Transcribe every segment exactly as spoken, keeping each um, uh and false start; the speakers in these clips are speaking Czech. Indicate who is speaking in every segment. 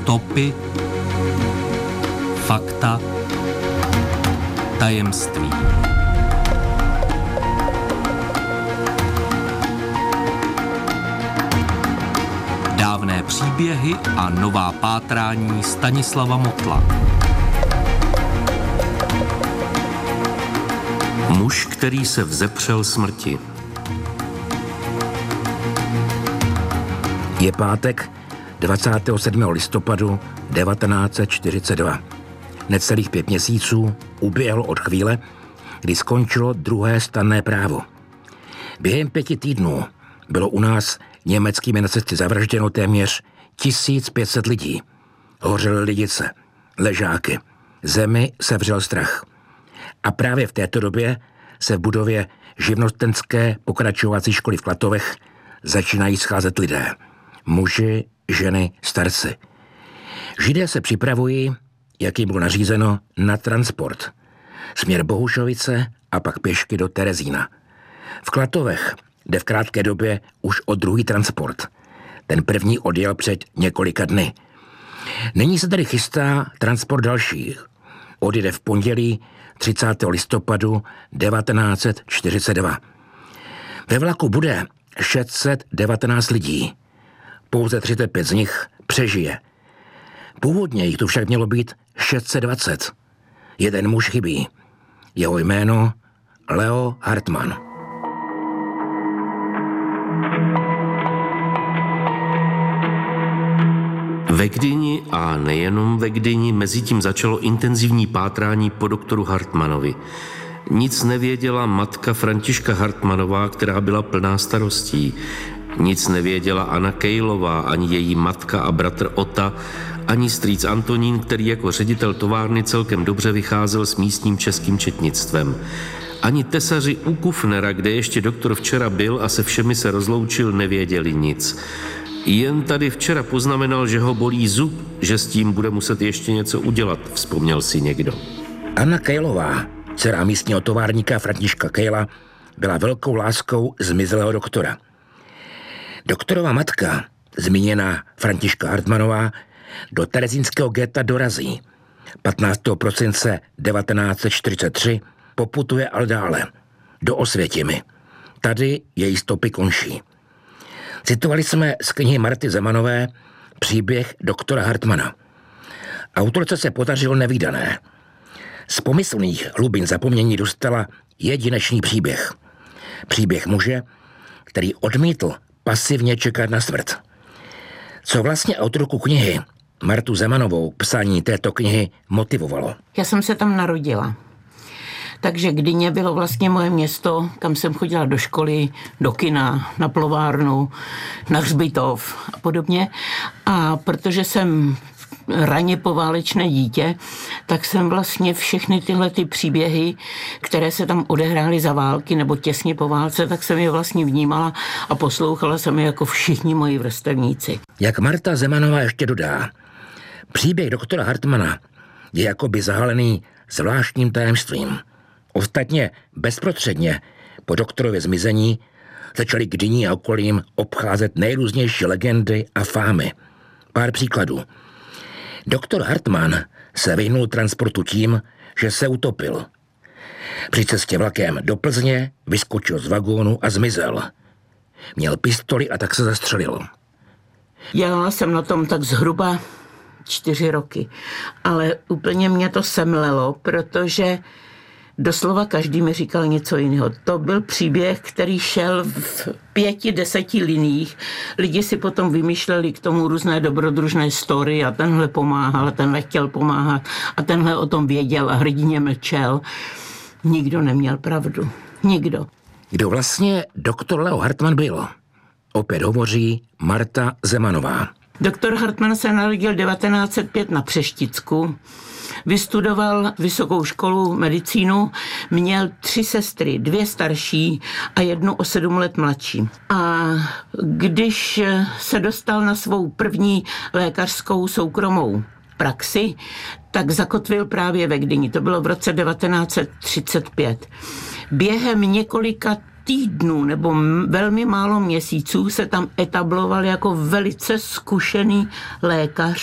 Speaker 1: Stopy, fakta, tajemství. Dávné příběhy a nová pátrání Stanislava Motla. Muž, který se vzepřel smrti.
Speaker 2: Je pátek dvacátého sedmého listopadu devatenáct set čtyřicet dva. Necelých pět měsíců uběhlo od chvíle, kdy skončilo druhé stanné právo. Během pěti týdnů bylo u nás německými nacisty zavražděno téměř tisíc pět set lidí. Hořely lidice, ležáky, zemi sevřel strach. A právě v této době se v budově živnostenské pokračovací školy v Klatovech začínají scházet lidé. Muži, ženy, starci. Židé se připravují, jak jim bylo nařízeno, na transport. Směr Bohušovice a pak pěšky do Terezína. V Klatovech jde v krátké době už o druhý transport. Ten první odjel před několika dny. Nyní se tedy chystá transport dalších. Odjede v pondělí třicátého listopadu devatenáct set čtyřicet dva. Ve vlaku bude šest set devatenáct lidí. Pouze třicet pět z nich přežije. Původně jich tu však mělo být šest set dvacet. Jeden muž chybí. Jeho jméno Leo Hartmann.
Speaker 3: Ve Gdyni a nejenom ve Gdyni mezitím začalo intenzivní pátrání po doktoru Hartmannovi. Nic nevěděla matka Františka Hartmannová, která byla plná starostí. Nic nevěděla Anna Kejlová, ani její matka a bratr Ota, ani strýc Antonín, který jako ředitel továrny celkem dobře vycházel s místním českým četnictvem. Ani tesaři u Kufnera, kde ještě doktor včera byl a se všemi se rozloučil, nevěděli nic. Jen tady včera poznamenal, že ho bolí zub, že s tím bude muset ještě něco udělat, vzpomněl si někdo.
Speaker 2: Anna Kejlová, dcera místního továrníka Františka Kejla, byla velkou láskou zmizelého doktora. Doktorova matka, zmíněná Františka Hartmannová, do terezínského getta dorazí. patnáctého prosince devatenáct set čtyřicet tři poputuje ale dále, do Osvětimi. Tady její stopy končí. Citovali jsme z knihy Marty Zemanové příběh doktora Hartmanna. Autorce se podařilo nevídané. Z pomyslných hlubin zapomnění dostala jedinečný příběh. Příběh muže, který odmítl pasivně čekat na smrt. Co vlastně autorku knihy Martu Zemanovou k psání této knihy motivovalo?
Speaker 4: Já jsem se tam narodila. Takže Gdyně bylo vlastně moje město, kam jsem chodila do školy, do kina, na plovárnu, na hřbitov a podobně. A protože jsem raně poválečné dítě, tak jsem vlastně všechny tyhle ty příběhy, které se tam odehrály za války nebo těsně po válce, tak jsem je vlastně vnímala a poslouchala jsem je jako všichni moji vrstevníci.
Speaker 2: Jak Marta Zemanová ještě dodá, příběh doktora Hartmanna je jakoby zahalený zvláštním tajemstvím. Ostatně bezprostředně po doktorově zmizení začaly Gdyní a okolím obcházet nejrůznější legendy a fámy. Pár příkladů. Doktor Hartmann se vyhnul transportu tím, že se utopil. Při cestě vlakem do Plzně vyskočil z vagónu a zmizel. Měl pistoli a tak se zastřelil.
Speaker 4: Já jsem na tom tak zhruba čtyři roky, ale úplně mě to semlelo, protože doslova každý mi říkal něco jiného. To byl příběh, který šel v pěti, deseti liních. Lidi si potom vymýšleli k tomu různé dobrodružné story a tenhle pomáhal, a tenhle chtěl pomáhat a tenhle o tom věděl a hrdině mlčel. Nikdo neměl pravdu. Nikdo.
Speaker 2: Kdo vlastně doktor Leo Hartmann byl? Opět hovoří Marta Zemanová.
Speaker 4: Doktor Hartmann se narodil devatenáct set pět na Přešticku. Vystudoval vysokou školu medicínu, měl tři sestry, dvě starší a jednu o sedm let mladší. A když se dostal na svou první lékařskou soukromou praxi, tak zakotvil právě ve Gdyni. To bylo v roce devatenáct set třicet pět. Během několika týdnů nebo velmi málo měsíců se tam etabloval jako velice zkušený lékař,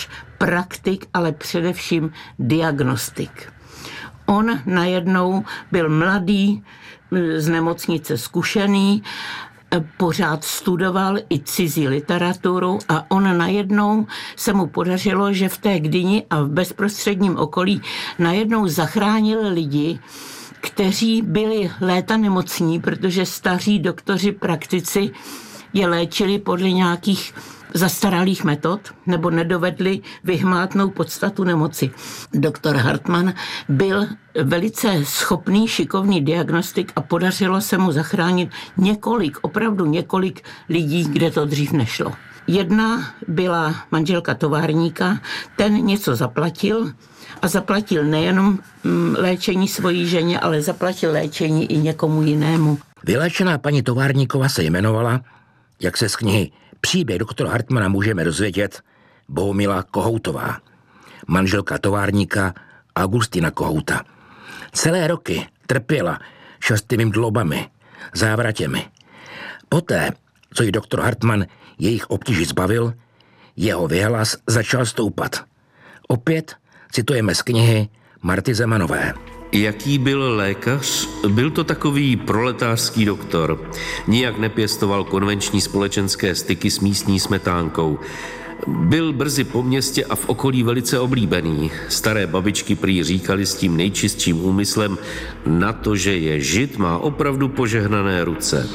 Speaker 4: praktik, ale především diagnostik. On najednou byl mladý, z nemocnice zkušený, pořád studoval i cizí literaturu a on najednou se mu podařilo, že v té Gdyni a v bezprostředním okolí najednou zachránil lidi, kteří byli léta nemocní, protože staří doktoři, praktici je léčili podle nějakých zastaralých metod nebo nedovedli vyhmátnout podstatu nemoci. Doktor Hartmann byl velice schopný, šikovný diagnostik a podařilo se mu zachránit několik, opravdu několik lidí, kde to dřív nešlo. Jedna byla manželka továrníka, ten něco zaplatil a zaplatil nejenom léčení svojí ženě, ale zaplatil léčení i někomu jinému.
Speaker 2: Vyléčená paní továrníková se jmenovala, jak se z knihy Příběh doktora Hartmana můžeme dozvědět, Bohumila Kohoutová, manželka továrníka Augustina Kohouta. Celé roky trpěla šastivými dlobami, závratěmi. Poté, co ji doktor Hartmann jejich obtíží zbavil, jeho vyhlas začal stoupat. Opět citujeme z knihy Marty Zemanové.
Speaker 3: Jaký byl lékař? Byl to takový proletářský doktor. Nijak nepěstoval konvenční společenské styky s místní smetánkou. Byl brzy po městě a v okolí velice oblíbený. Staré babičky prý říkali s tím nejčistším úmyslem, na to, že je žid, má opravdu požehnané ruce.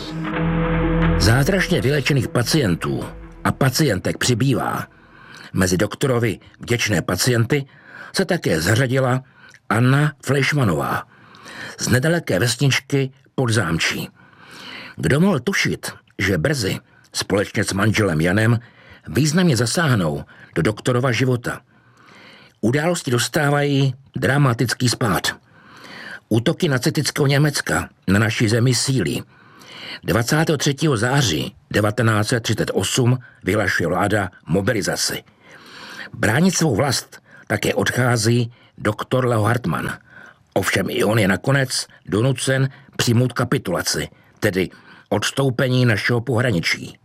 Speaker 2: Zázračně vylečených pacientů a pacientek přibývá. Mezi doktorovi vděčné pacienty se také zařadila Anna Fleischmannová z nedaleké vesničky Podzámčí. Kdo mohl tušit, že brzy společně s manželem Janem významně zasáhnou do doktorova života. Události dostávají dramatický spád. Útoky nacistického Německa na naší zemi sílí. dvacátého třetího září devatenáct set třicet osm vyhlašuje vláda mobilizaci. Bránit svou vlast také odchází doktor Leo Hartmann. Ovšem i on je nakonec donucen přijmout kapitulaci, tedy odstoupení našeho pohraničí.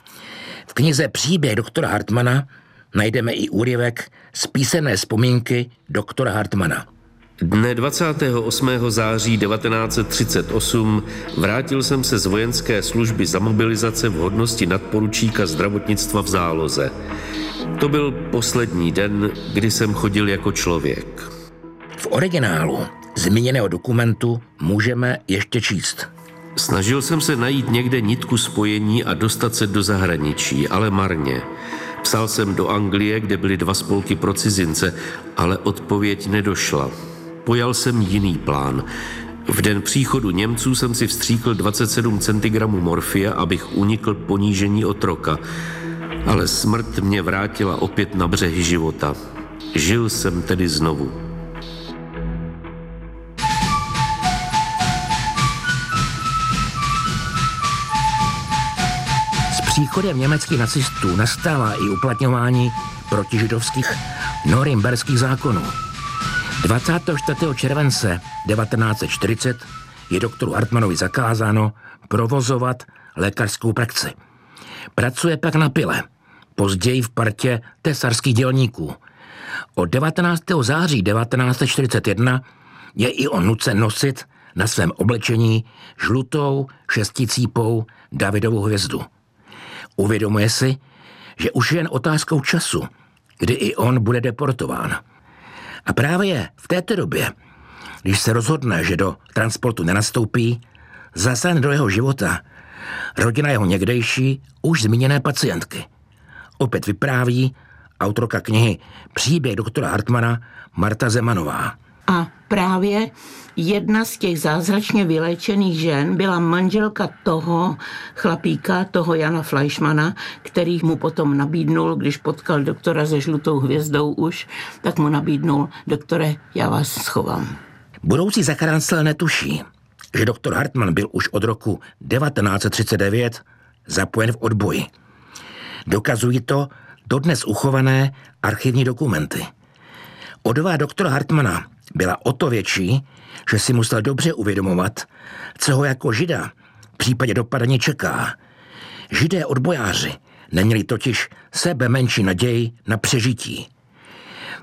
Speaker 2: V knize Příběh doktora Hartmana najdeme i úryvek z písemné vzpomínky doktora Hartmana.
Speaker 3: Dne dvacátého osmého září devatenáct set třicet osm vrátil jsem se z vojenské služby za mobilizace v hodnosti nadporučíka zdravotnictva v záloze. To byl poslední den, kdy jsem chodil jako člověk.
Speaker 2: V originálu zmíněného dokumentu můžeme ještě číst.
Speaker 3: Snažil jsem se najít někde nitku spojení a dostat se do zahraničí, ale marně. Psal jsem do Anglie, kde byly dva spolky pro cizince, ale odpověď nedošla. Pojal jsem jiný plán. V den příchodu Němců jsem si vstříkl dvacet sedm centigramů morfia, abych unikl ponížení otroka. Ale smrt mě vrátila opět na břehy života. Žil jsem tedy znovu.
Speaker 2: S příchodem německých nacistů nastává i uplatňování protižidovských norimberských zákonů. dvacátého čtvrtého července devatenáct set čtyřicet je doktoru Hartmannovi zakázáno provozovat lékařskou praxi. Pracuje pak na pile, později v partě tesarských dělníků. Od devatenáctého září devatenáct set čtyřicet jedna je i on nucen nosit na svém oblečení žlutou šesticípou Davidovu hvězdu. Uvědomuje si, že už je jen otázkou času, kdy i on bude deportován. A právě v této době, když se rozhodne, že do transportu nenastoupí, zasáhne do jeho života rodina jeho někdejší, už zmíněné pacientky. Opět vypráví autorka knihy Příběh doktora Hartmana Marta Zemanová.
Speaker 4: A právě jedna z těch zázračně vyléčených žen byla manželka toho chlapíka, toho Jana Fleischmana, který mu potom nabídnul, když potkal doktora se žlutou hvězdou už, tak mu nabídnul: doktore, já vás schovám.
Speaker 2: Budoucí zachránce netuší, že doktor Hartmann byl už od roku devatenáct set třicet devět zapojen v odboji. Dokazují to dodnes uchované archivní dokumenty. Odvaha doktora Hartmana byla o to větší, že si musel dobře uvědomovat, co ho jako žida v případě dopadení čeká. Židé odbojáři neměli totiž sebe menší naději na přežití.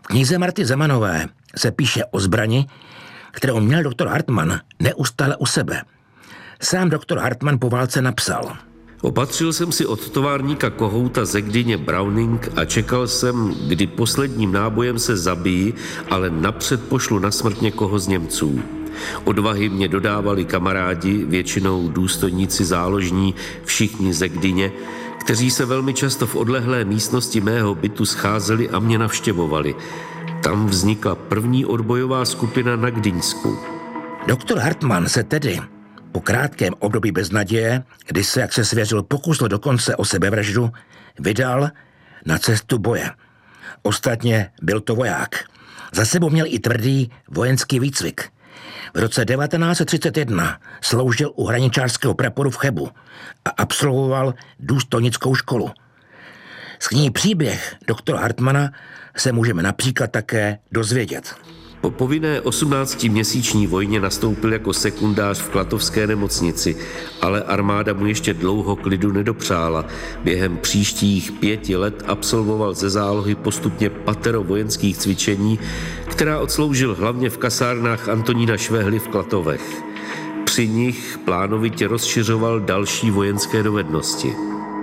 Speaker 2: V knize Marty Zemanové se píše o zbrani, kterou měl doktor Hartmann neustále u sebe. Sám doktor Hartmann po válce napsal:
Speaker 3: Opatřil jsem si od továrníka Kohouta ze Gdyně Browning a čekal jsem, kdy posledním nábojem se zabijí, ale napřed pošlu na smrt někoho z Němců. Odvahy mě dodávali kamarádi, většinou důstojníci záložní, všichni ze Gdyně, kteří se velmi často v odlehlé místnosti mého bytu scházeli a mě navštěvovali. Tam vznikla první odbojová skupina na Gdyňsku.
Speaker 2: Doktor Hartmann se tedy po krátkém období beznaděje, kdy se, jak se svěřil, pokusil dokonce o sebevraždu, vydal na cestu boje. Ostatně byl to voják. Za sebou měl i tvrdý vojenský výcvik. V roce devatenáct set třicet jedna sloužil u hraničářského praporu v Chebu a absolvoval důstojnickou školu. Z knihy Příběh doktora Hartmana se můžeme například také dozvědět.
Speaker 3: Po povinné osmnáctiměsíční vojně nastoupil jako sekundář v Klatovské nemocnici, ale armáda mu ještě dlouho klidu nedopřála. Během příštích pěti let absolvoval ze zálohy postupně patero vojenských cvičení, která odsloužil hlavně v kasárnách Antonína Švehly v Klatovech. Při nich plánovitě rozšiřoval další vojenské dovednosti.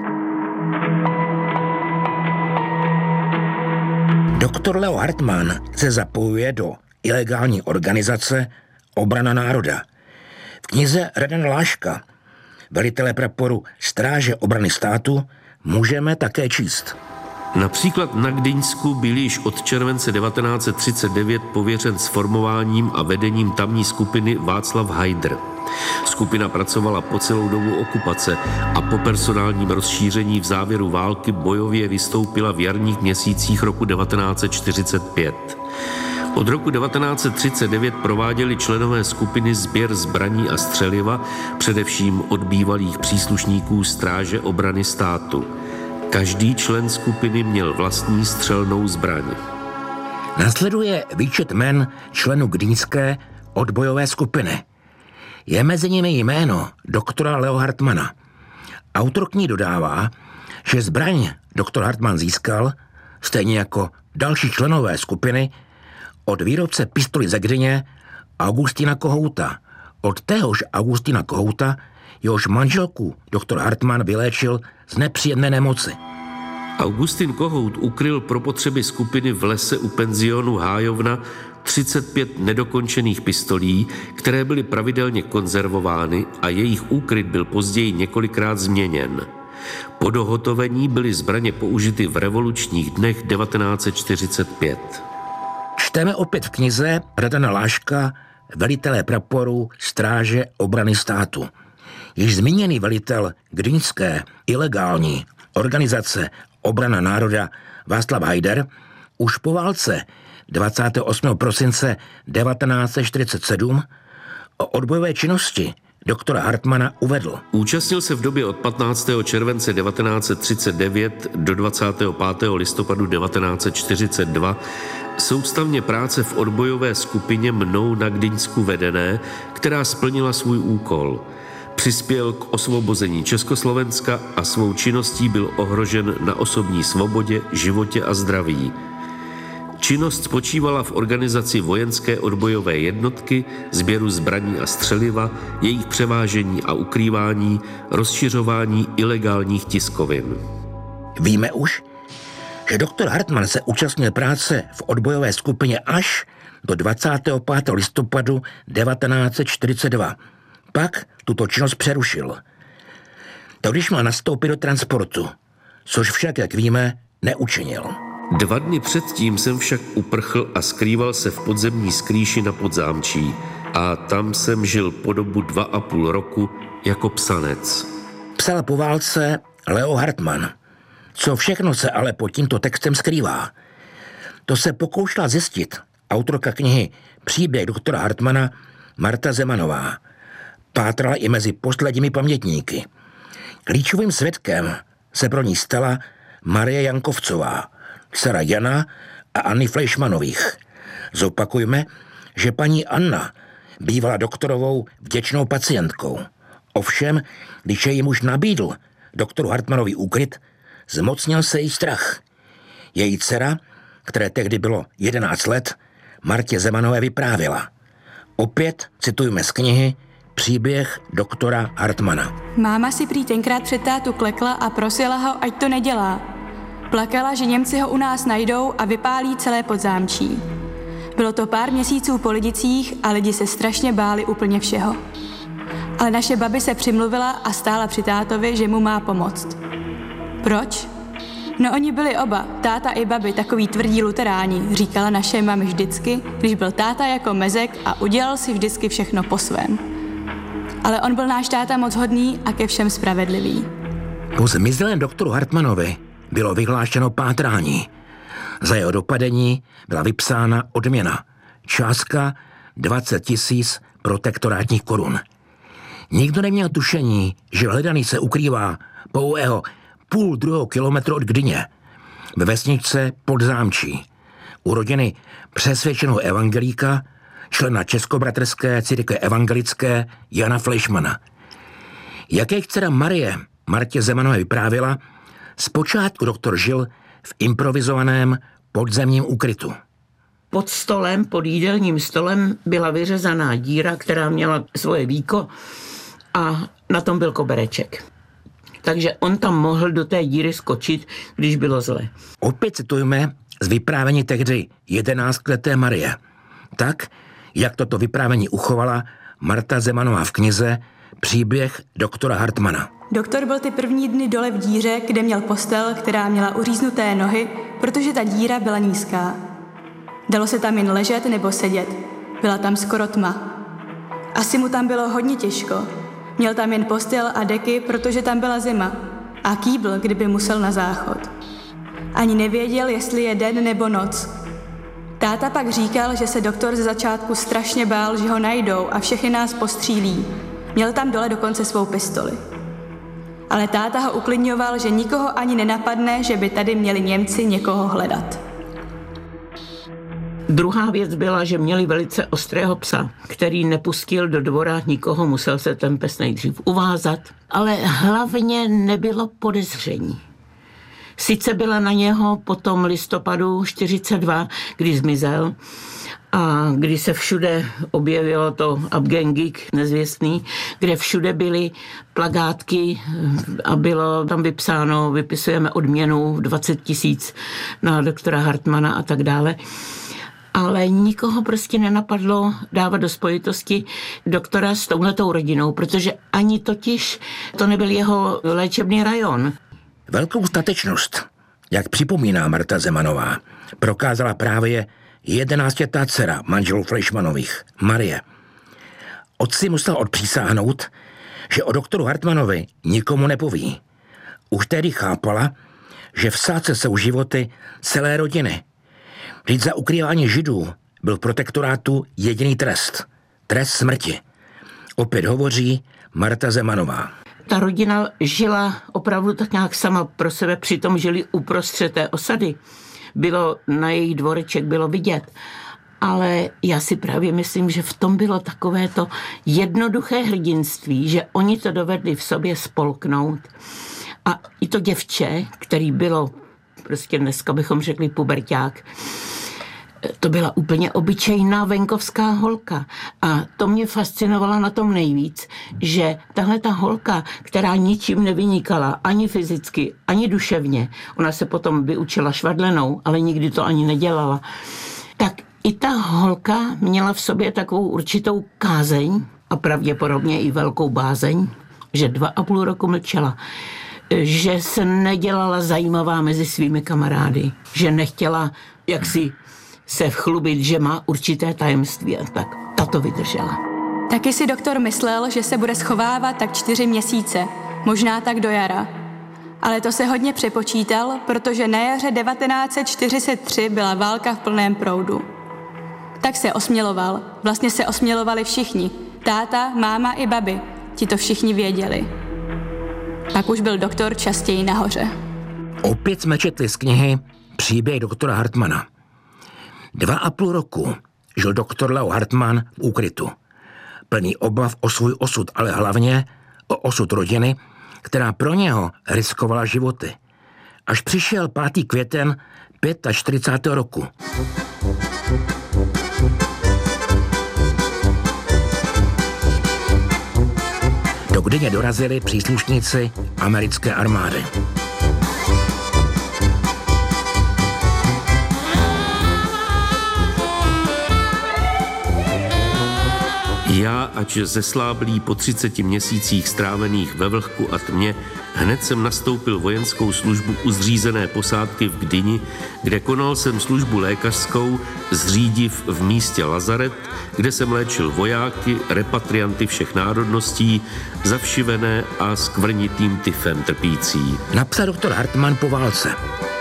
Speaker 2: Doktor Leo Hartmann se zapojuje do ilegální organizace Obrana národa. V knize Radana Láška, velitele praporu Stráže obrany státu, můžeme také číst:
Speaker 3: Například na Gdyňsku byl již od července devatenáct set třicet devět pověřen s formováním a vedením tamní skupiny Václav Hajdr. Skupina pracovala po celou dobu okupace a po personálním rozšíření v závěru války bojově vystoupila v jarních měsících roku devatenáct set čtyřicet pět. Od roku devatenáct set třicet devět prováděli členové skupiny sběr zbraní a střeliva, především od bývalých příslušníků Stráže obrany státu. Každý člen skupiny měl vlastní střelnou zbraň.
Speaker 2: Následuje výčet jmen členů Gdyňské odbojové skupiny. Je mezi nimi jméno doktora Leo Hartmana. Autor knihy dodává, že zbraň doktor Hartmann získal, stejně jako další členové skupiny, od výrobce pistoli ze Gdyně Augustina Kohouta. Od téhož Augustina Kohouta, jehož manželku doktor Hartmann vyléčil z nepříjemné nemoci.
Speaker 3: Augustin Kohout ukryl pro potřeby skupiny v lese u penzionu Hájovna třicet pět nedokončených pistolí, které byly pravidelně konzervovány a jejich úkryt byl později několikrát změněn. Po dohotovení byly zbraně použity v revolučních dnech devatenáct set čtyřicet pět.
Speaker 2: Čteme opět v knize Radana Láška velitelé praporu Stráže obrany státu. Již zmíněný velitel gdyňské ilegální organizace Obrana národa Václav Hajdr už po válce dvacátého osmého prosince devatenáct set čtyřicet sedm o odbojové činnosti doktora Hartmana uvedl:
Speaker 3: Účastnil se v době od patnáctého července devatenáct set třicet devět do dvacátého pátého listopadu devatenáct set čtyřicet dva soustavně práce v odbojové skupině mnou na Gdyňsku vedené, která splnila svůj úkol. Přispěl k osvobození Československa a svou činností byl ohrožen na osobní svobodě, životě a zdraví. Činnost spočívala v organizaci vojenské odbojové jednotky, sběru zbraní a střeliva, jejich převážení a ukrývání, rozšiřování ilegálních tiskovin.
Speaker 2: Víme už, že doktor Hartmann se účastnil práce v odbojové skupině až do dvacátého pátého listopadu devatenáct set čtyřicet dva. Pak tuto činnost přerušil. To když měl nastoupit do transportu, což však, jak víme, neučinil.
Speaker 3: Dva dny předtím jsem však uprchl a skrýval se v podzemní skrýši na Podzámčí. A tam jsem žil po dobu dva a půl roku jako psanec.
Speaker 2: Psal po válce Leo Hartmann. Co všechno se ale pod tímto textem skrývá? To se pokoušela zjistit autorka knihy Příběh doktora Hartmana Marta Zemanová. Pátrala i mezi posledními pamětníky. Klíčovým svědkem se pro ní stala Marie Jankovcová, dcera Jana a Anny Fleischmanových. Zopakujme, že paní Anna bývala doktorovou vděčnou pacientkou. Ovšem, když jej muž nabídl doktoru Hartmanovi úkryt, zmocnil se jí strach. Její dcera které tehdy bylo jedenáct let, Martě Zemanové vyprávěla. Opět citujeme z knihy Příběh doktora Hartmana.
Speaker 5: Máma si prý tenkrát před tátu klekla a prosila ho, ať to nedělá. Plakala, že Němci ho u nás najdou a vypálí celé Podzámčí. Bylo to pár měsíců po Lidicích a lidi se strašně báli úplně všeho. Ale naše babi se přimluvila a stála při tátovi, že mu má pomoct. Proč? No oni byli oba, táta i babi, takový tvrdí luteráni, říkala naše mami vždycky, když byl táta jako mezek a udělal si vždycky všechno po svém. Ale on byl náš táta moc hodný a ke všem spravedlivý.
Speaker 2: Po zmizelém doktoru Hartmanovi bylo vyhlášeno pátrání. Za jeho dopadení byla vypsána odměna. Částka dvacet tisíc protektorátních korun. Nikdo neměl tušení, že hledaný se ukrývá pouhého půl druhého kilometru od Gdyně, ve vesničce Podzámčí, u rodiny přesvědčeného evangelíka, člena Českobratrské církve evangelické Jana Fleischmana. Jak jejich dcera Marie Martě Zemanové vyprávěla, zpočátku doktor žil v improvizovaném podzemním úkrytu.
Speaker 4: Pod stolem, pod jídelním stolem byla vyřezaná díra, která měla svoje víko a na tom byl kobereček. Takže on tam mohl do té díry skočit, když bylo zle.
Speaker 2: Opět citujeme z vyprávění tehdy jedenáctileté Marie. Tak, jak toto vyprávění uchovala Marta Zemanová v knize Příběh doktora Hartmana.
Speaker 5: Doktor byl ty první dny dole v díře, kde měl postel, která měla uříznuté nohy, protože ta díra byla nízká. Dalo se tam jen ležet nebo sedět. Byla tam skoro tma. Asi mu tam bylo hodně těžko. Měl tam jen postel a deky, protože tam byla zima. A kýbl, kdyby musel na záchod. Ani nevěděl, jestli je den nebo noc. Táta pak říkal, že se doktor ze začátku strašně bál, že ho najdou a všechny nás postřílí. Měl tam dole dokonce svou pistoli. Ale táta ho uklidňoval, že nikoho ani nenapadne, že by tady měli Němci někoho hledat.
Speaker 4: Druhá věc byla, že měli velice ostrého psa, který nepustil do dvora nikoho, musel se ten pes nejdřív uvázat, ale hlavně nebylo podezření. Sice byla na něho po tom listopadu čtyřicet dva, kdy zmizel a kdy se všude objevilo to Abgengig nezvěstný, kde všude byly plakátky a bylo tam vypsáno, vypisujeme odměnu dvacet tisíc na doktora Hartmana a tak dále. Ale nikoho prostě nenapadlo dávat do spojitosti doktora s touhletou rodinou, protože ani totiž to nebyl jeho léčebný rajon.
Speaker 2: Velkou statečnost, jak připomíná Marta Zemanová, prokázala právě jedenáctiletá dcera manželů Fleischmanových, Marie. Otci musel odpřísáhnout, že o doktoru Hartmanovi nikomu nepoví. Už tehdy chápala, že v sádce jsou životy celé rodiny. Vždyť za ukrývání Židů byl v protektorátu jediný trest. Trest smrti. Opět hovoří Marta Zemanová.
Speaker 4: Ta rodina žila opravdu tak nějak sama pro sebe, přitom žili uprostřed té osady. Bylo na jejich dvoreček, bylo vidět. Ale já si právě myslím, že v tom bylo takové to jednoduché hrdinství, že oni to dovedli v sobě spolknout. A i to děvče, který bylo prostě dneska bychom řekli puberťák, to byla úplně obyčejná venkovská holka. A to mě fascinovalo na tom nejvíc, že tahle ta holka, která ničím nevynikala, ani fyzicky, ani duševně, ona se potom vyučila švadlenou, ale nikdy to ani nedělala, tak i ta holka měla v sobě takovou určitou kázeň a pravděpodobně i velkou bázeň, že dva a půl roku mlčela, že se nedělala zajímavá mezi svými kamarády, že nechtěla jaksi se vchlubit, že má určité tajemství a tak. Tato vydržela.
Speaker 5: Taky si doktor myslel, že se bude schovávat tak čtyři měsíce, možná tak do jara. Ale to se hodně přepočítal, protože na jaře devatenáct set čtyřicet tři byla válka v plném proudu. Tak se osměloval. Vlastně se osmělovali všichni. Táta, máma i babi. Ti to všichni věděli. Pak už byl doktor častěji nahoře.
Speaker 2: Opět jsme četli z knihy Příběh doktora Hartmana. Dva a půl roku žil doktor Leo Hartman v úkrytu. Plný obav o svůj osud, ale hlavně o osud rodiny, která pro něho riskovala životy. Až přišel pátý květen čtyřicátého pátého roku. Do Gdyně dorazili příslušníci americké armády.
Speaker 3: Já, ač zesláblý po třiceti měsících strávených ve vlhku a tmě, hned jsem nastoupil vojenskou službu u zřízené posádky v Gdyni, kde konal jsem službu lékařskou, zřídiv v místě lazaret, kde jsem léčil vojáky, repatrianty všech národností, zavšivené a skvrnitým tyfem trpící.
Speaker 2: Napsal doktor Hartmann po válce.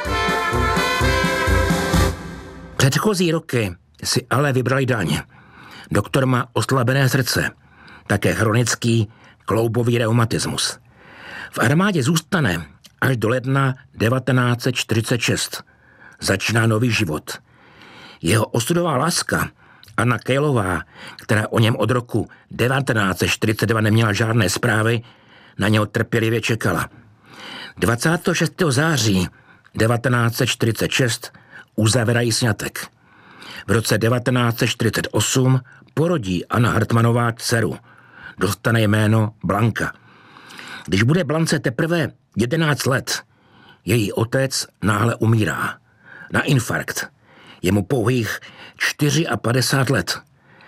Speaker 2: Předchozí roky si ale vybrali daň. Doktor má oslabené srdce, také chronický kloubový reumatismus. V armádě zůstane až do ledna devatenáct set čtyřicet šest. Začíná nový život. Jeho osudová láska, Anna Kejlová, která o něm od roku devatenáct set čtyřicet dva neměla žádné zprávy, na něho trpělivě čekala. dvacátého šestého září devatenáct set čtyřicet šest uzavírají sňatek. V roce devatenáct set čtyřicet osm porodí Anna Hartmanová dceru. Dostane jméno Blanka. Když bude Blance teprve jedenáct let, její otec náhle umírá. Na infarkt. Je mu pouhých padesát čtyři let.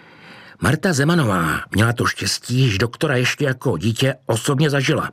Speaker 2: Marta Zemanová měla to štěstí, že doktora ještě jako dítě osobně zažila.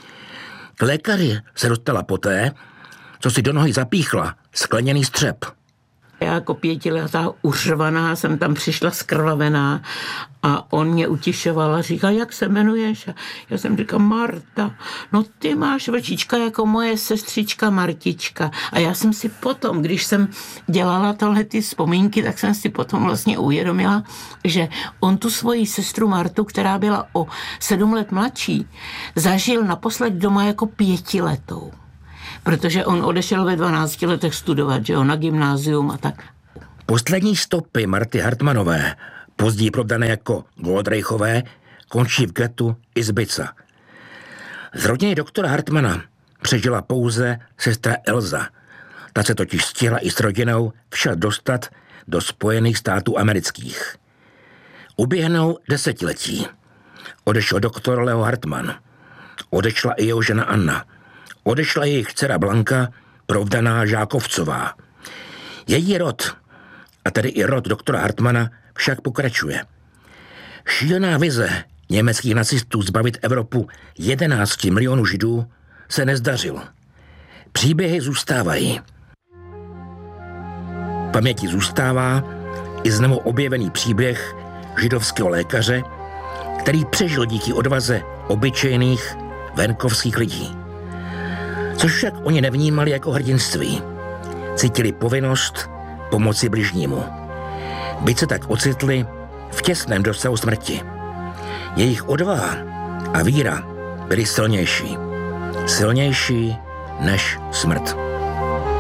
Speaker 2: K lékaři se dostala poté, co si do nohy zapíchla skleněný střep.
Speaker 4: Já jako pětiletá uřvaná jsem tam přišla skrvavená a on mě utišoval a říkal, jak se jmenuješ? A já jsem říkal, Marta. No ty máš vlčička jako moje sestřička Martička. A já jsem si potom, když jsem dělala tohle ty vzpomínky, tak jsem si potom vlastně uvědomila, že on tu svoji sestru Martu, která byla o sedm let mladší, zažil naposled doma jako pětiletou. Protože on odešel ve dvanácti letech studovat, že jo, na gymnázium a tak.
Speaker 2: Poslední stopy Marty Hartmanové, později prodané jako Goldreichové, končí v getu Izbica. Z rodiny doktora Hartmana přežila pouze sestra Elza. Ta se totiž stihla i s rodinou včas dostat do Spojených států amerických. Uběhnou desetiletí. Odešel doktor Leo Hartmann. Odešla i jeho žena Anna. Odešla jejich dcera Blanka, provdaná Žákovcová. Její rod, a tedy i rod doktora Hartmana, však pokračuje. Šílená vize německých nacistů zbavit Evropu jedenácti milionů Židů se nezdařil. Příběhy zůstávají. V paměti zůstává i znovu objevený příběh židovského lékaře, který přežil díky odvaze obyčejných venkovských lidí. Což však oni nevnímali jako hrdinství. Cítili povinnost pomoci bližnímu. Byť se tak ocitli v těsném dosahu smrti. Jejich odvaha a víra byly silnější. Silnější než smrt.